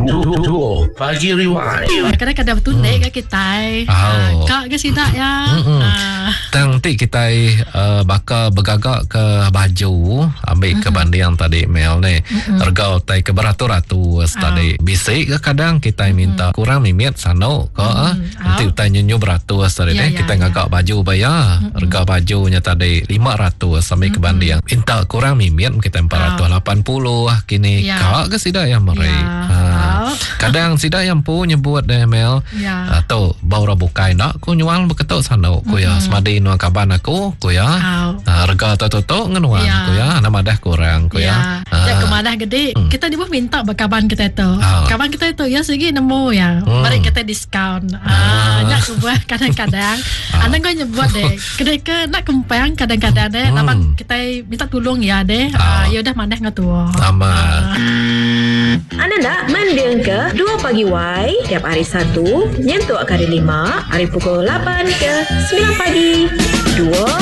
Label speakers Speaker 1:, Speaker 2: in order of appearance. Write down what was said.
Speaker 1: Duo Pagi Rewind.
Speaker 2: Kadang-kadang tunai ke kita. Kak ke sidak ya.
Speaker 3: Nanti kita bakal bergagak ke baju ambil ke banding tadi Mel ni. Harga tai ke beratus-ratus tadi. Bisik ke kadang kita minta kurang mimit sano ke nanti kita nyenyu beratus tadi deh. Kita ngagak baju bayar. Harga bajunya tadi 500 sampai ke banding. Minta kurang mimit kita 480 kini. Kak ke sidak ya mereka. Kadang sidak yang pu nyebut deh Mel. Atau baru bukai nak ku nyuang beketuk sano ku ya semadi nuang kaban aku ku ya. Harga tu ngenuang ku ya. Nama dah kurang ku ya.
Speaker 2: Ya kemadah gede. Kita di bawah minta bakaban kita itu. Kaban kita itu ya segi nemu ya. Mari kita diskaun. Nak ubah kadang-kadang. Anda kau nyebut deh. Kedai nak kempang kadang-kadang deh. Lapan kita minta tolong ya deh. Ya udah maneh ngatuh.
Speaker 3: Amat.
Speaker 4: Anda nak mendeng ke 2 Pagi Y tiap hari Sabtu nyentuh kali 5 hari pukul 8 ke 9 pagi. 2